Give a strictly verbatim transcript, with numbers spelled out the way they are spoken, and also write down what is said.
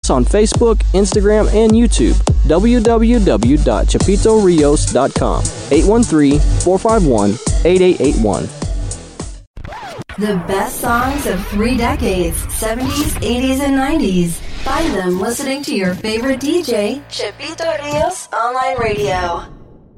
us on Facebook, Instagram, and YouTube. w w w dot chapito rios dot com. eight one three, four five one, eight eight eight one. The best songs of three decades, seventies, eighties, and nineties. Find them listening to your favorite D J, Chapito Rios Online Radio.